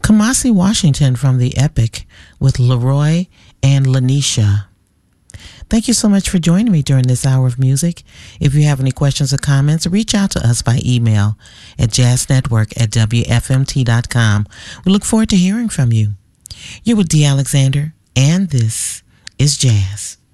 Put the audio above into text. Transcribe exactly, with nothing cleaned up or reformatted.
Kamasi Washington from The Epic with Leroy and Lanisha. Thank you so much for joining me during this hour of music. If you have any questions or comments, reach out to us by email at jazznetwork at w f m t dot com. We look forward to hearing from you. You're with Dee Alexander, and this is Jazz.